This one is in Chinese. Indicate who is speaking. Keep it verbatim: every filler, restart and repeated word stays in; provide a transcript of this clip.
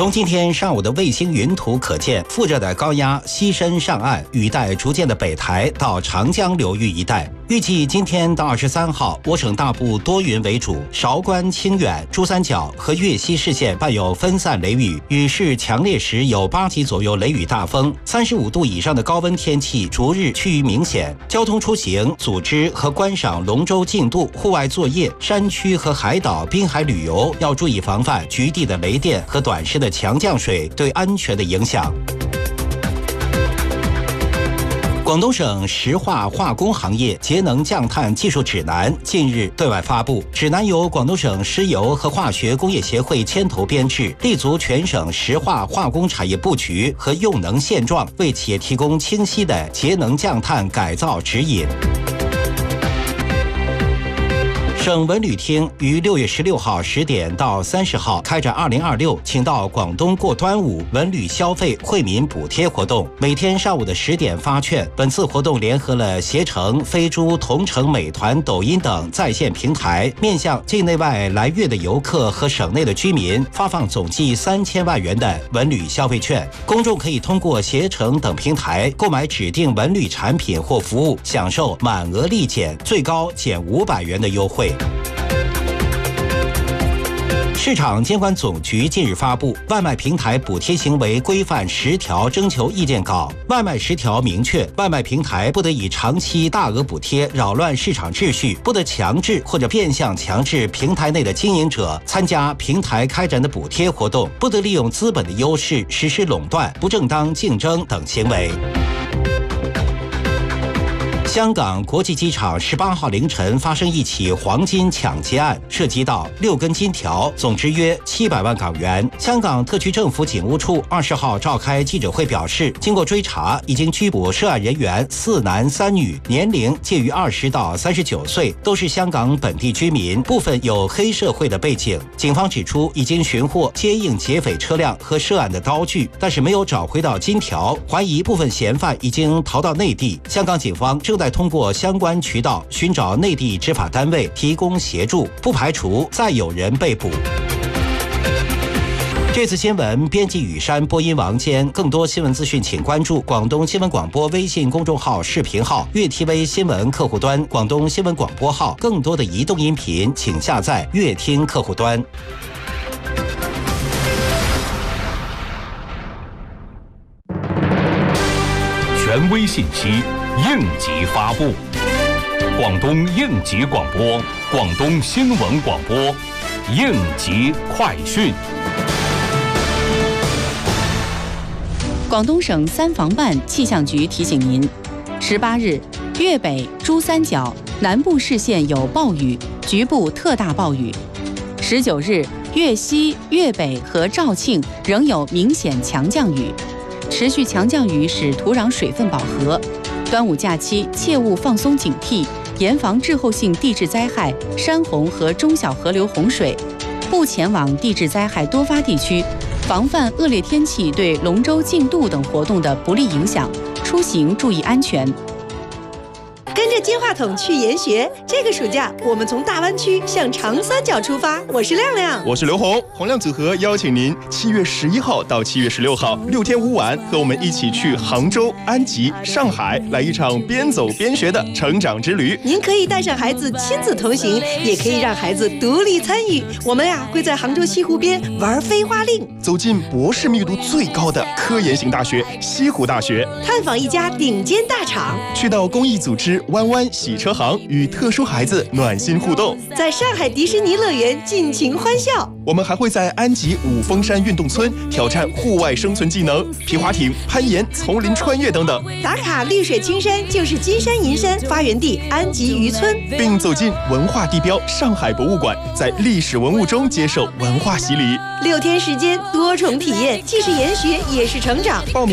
Speaker 1: 从今天上午的卫星云图可见，副热带高压西伸上岸，雨带逐渐的北抬到长江流域一带。预计今天到二十三号，我省大部多云为主，韶关、清远、珠三角和粤西市县伴有分散雷雨，雨势强烈时有八级左右雷雨大风。三十五度以上的高温天气逐日趋于明显。交通出行、组织和观赏龙舟竞渡、户外作业、山区和海岛、滨海旅游要注意防范局地的雷电和短时的强降水对安全的影响。广东省石化化工行业节能降碳技术指南近日对外发布，指南由广东省石油和化学工业协会牵头编制，立足全省石化化工产业布局和用能现状，为企业提供清晰的节能降碳改造指引。省文旅厅于六月十六号十点到三十号开展二零二六请到广东过端午文旅消费惠民补贴活动，每天上午的十点发券。本次活动联合了携程、飞猪、同程、美团、抖音等在线平台，面向境内外来粤的游客和省内的居民发放总计三千万元的文旅消费券。公众可以通过携程等平台购买指定文旅产品或服务，享受满额立减，最高减五百元的优惠。市场监管总局近日发布外卖平台补贴行为规范十条征求意见稿。外卖十条明确，外卖平台不得以长期大额补贴扰乱市场秩序，不得强制或者变相强制平台内的经营者参加平台开展的补贴活动，不得利用资本的优势实施垄断、不正当竞争等行为。香港国际机场十八号凌晨发生一起黄金抢劫案，涉及到六根金条，总值约七百万港元。香港特区政府警务处二十号召开记者会表示，经过追查，已经拘捕涉案人员四男三女，年龄介于二十到三十九岁，都是香港本地居民，部分有黑社会的背景。警方指出，已经寻获接应劫匪车辆和涉案的刀具，但是没有找回到金条，怀疑部分嫌犯已经逃到内地。香港警方正在通过相关渠道寻找内地执法单位提供协助，不排除再有人被捕。这次新闻编辑雨山，播音王坚。更多新闻资讯请关注广东新闻广播微信公众号、视频号、粤 T V 新闻客户端、广东新闻广播号。更多的移动音频请下载粤听客户端。
Speaker 2: 权威信息应急发布，广东应急广播，广东新闻广播，应急快讯。
Speaker 3: 广东省三防办气象局提醒您：十八日，粤北、珠三角、南部市县有暴雨，局部特大暴雨；十九日，粤西、粤北和肇庆仍有明显强降雨。持续强降雨使土壤水分饱和，端午假期切勿放松警惕，严防滞后性地质灾害、山洪和中小河流洪水，不前往地质灾害多发地区，防范恶劣天气对龙舟竞渡等活动的不利影响，出行注意安全。
Speaker 4: 跟着金话筒去研学，这个暑假我们从大湾区向长三角出发。我是亮亮，
Speaker 5: 我是刘红，洪亮组合邀请您七月十一号到七月十六号六天五晚，和我们一起去杭州、安吉、上海，来一场边走边学的成长之旅。
Speaker 4: 您可以带上孩子亲子同行，也可以让孩子独立参与。我们呀会在杭州西湖边玩飞花令，
Speaker 5: 走进博士密度最高的科研型大学西湖大学，
Speaker 4: 探访一家顶尖大厂，
Speaker 5: 去到公益组织弯弯洗车行，与特殊孩子暖心互动，
Speaker 4: 在上海迪士尼乐园尽情欢笑。
Speaker 5: 我们还会在安吉五峰山运动村挑战户外生存技能，皮划艇、攀岩、丛林穿越等等。
Speaker 4: 打卡绿水青山就是金山银山，发源地安吉渔村，
Speaker 5: 并走进文化地标上海博物馆，在历史文物中接受文化洗礼。
Speaker 4: 六天时间，多重体验，既是研学也是成长。
Speaker 5: 报名